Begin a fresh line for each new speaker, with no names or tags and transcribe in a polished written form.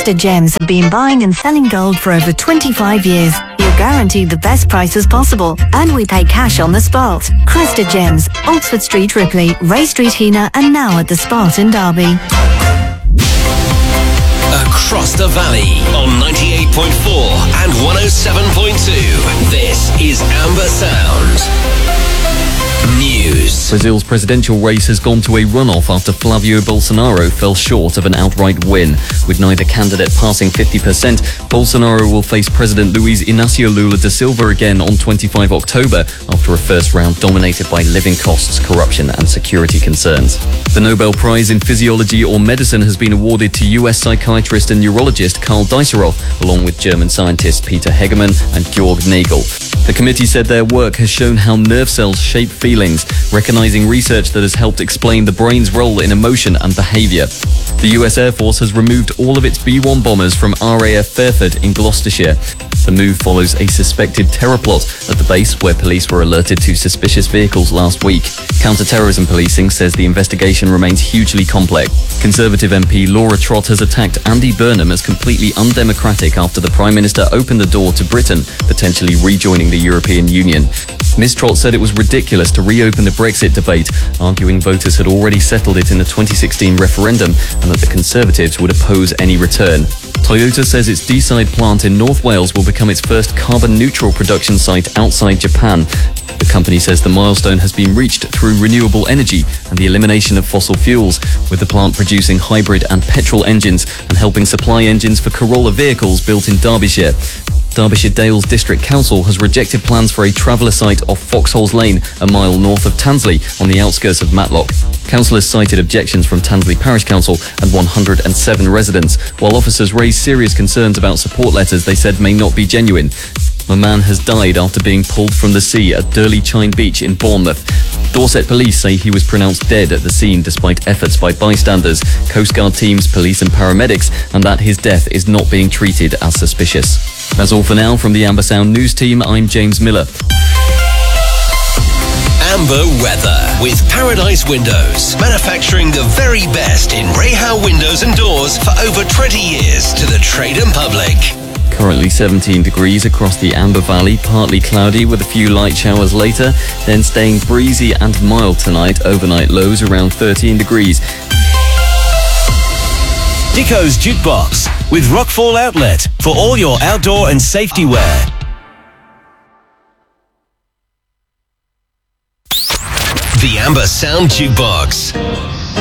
Cresta Gems have been buying and selling gold for over 25 years. You're guaranteed the best prices possible, and we pay cash on the spot. Cresta Gems, Oxford Street, Ripley, Ray Street, Hena, and now at the Spot in Derby.
Across the valley on 98.4 and 107.2. This is Amber Sound News.
Brazil's presidential race has gone to a runoff after Flavio Bolsonaro fell short of an outright win. With neither candidate passing 50%, Bolsonaro will face President Luiz Inácio Lula da Silva again on 25 October after a first round dominated by living costs, corruption and security concerns. The Nobel Prize in Physiology or Medicine has been awarded to US psychiatrist and neurologist Karl Deisseroth, along with German scientists Peter Hegemann and Georg Nagel. The committee said their work has shown how nerve cells shape feelings, recognizing research that has helped explain the brain's role in emotion and behavior. The US Air Force has removed all of its B-1 bombers from RAF Fairford in Gloucestershire. The move follows a suspected terror plot at the base where police were alerted to suspicious vehicles last week. Counter-terrorism policing says the investigation remains hugely complex. Conservative MP Laura Trott has attacked Andy Burnham as completely undemocratic after the Prime Minister opened the door to Britain potentially rejoining the European Union. Ms Trott said it was ridiculous to reopen the Brexit debate, arguing voters had already settled it in the 2016 referendum and that the Conservatives would oppose any return. Toyota says its Deeside plant in North Wales will become its first carbon-neutral production site outside Japan. The company says the milestone has been reached through renewable energy and the elimination of fossil fuels, with the plant producing hybrid and petrol engines and helping supply engines for Corolla vehicles built in Derbyshire. Derbyshire Dales District Council has rejected plans for a traveller site off Foxholes Lane, a mile north of Tansley, on the outskirts of Matlock. Councillors cited objections from Tansley Parish Council and 107 residents, while officers raised serious concerns about support letters they said may not be genuine. A man has died after being pulled from the sea at Durley Chine Beach in Bournemouth. Dorset police say he was pronounced dead at the scene despite efforts by bystanders, Coast Guard teams, police and paramedics, and that his death is not being treated as suspicious. That's all for now from the Amber Sound News team. I'm James Miller.
Amber weather with Paradise Windows, manufacturing the very best in Rayhow windows and doors for over 20 years to the trade and public.
Currently 17 degrees across the Amber Valley, partly cloudy with a few light showers later, then staying breezy and mild tonight, overnight lows around 13 degrees.
Dico's Jukebox with Rockfall Outlet for all your outdoor and safety wear.
The Amber Sound Jukebox.